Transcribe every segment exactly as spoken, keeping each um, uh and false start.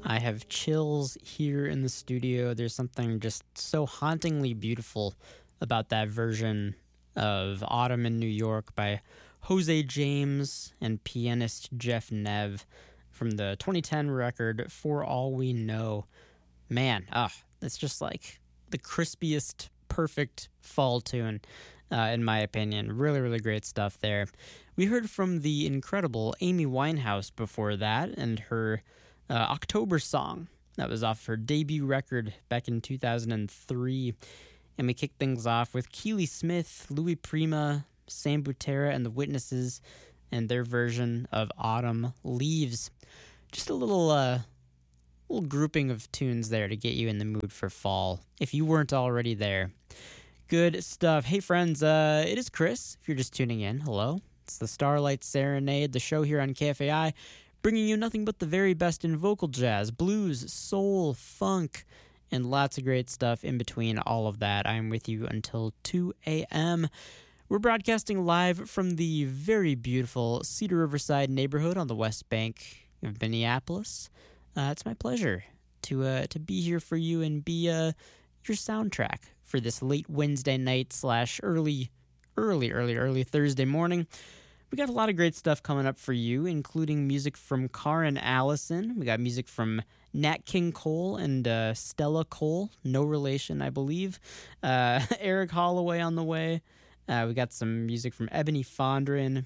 I have chills here in the studio. There's something just so hauntingly beautiful about that version of Autumn in New York by Jose James and pianist Jeff Nev from the twenty ten record For All We Know. Man, ah, it's just like the crispiest, perfect fall tune, uh, in my opinion. Really, really great stuff there. We heard from the incredible Amy Winehouse before that, and her uh, October song. That was off her debut record back in two thousand three. And we kicked things off with Keely Smith, Louis Prima, Sam Butera, and the Witnesses, and their version of Autumn Leaves. Just a little, uh, little grouping of tunes there to get you in the mood for fall, if you weren't already there. Good stuff. Hey, friends, uh, it is Chris, if you're just tuning in. Hello. It's the Starlight Serenade, the show here on K F A I, bringing you nothing but the very best in vocal jazz, blues, soul, funk, and lots of great stuff in between all of that. I'm with you until two a.m. We're broadcasting live from the very beautiful Cedar Riverside neighborhood on the West Bank of Minneapolis. Uh, it's my pleasure to uh, to be here for you and be uh, your soundtrack for this late Wednesday night slash early, early, early, early Thursday morning. We got a lot of great stuff coming up for you, including music from Karen Allison. We got music from Nat King Cole and uh, Stella Cole, no relation, I believe. Uh, Eric Holloway on the way. Uh, we got some music from Ebony Fondren.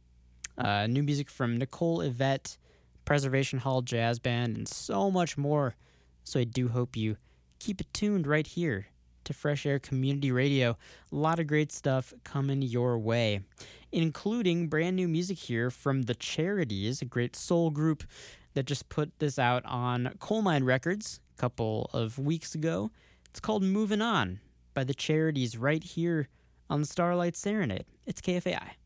Uh, new music from Nicole Yvette, Preservation Hall Jazz Band, and so much more. So I do hope you keep it tuned right here to Fresh Air Community Radio. A lot of great stuff coming your way, including brand new music here from The Charities, a great soul group that just put this out on Coal Mine Records a couple of weeks ago. It's called Moving On by The Charities right here on the Starlight Serenade. It's K F A I.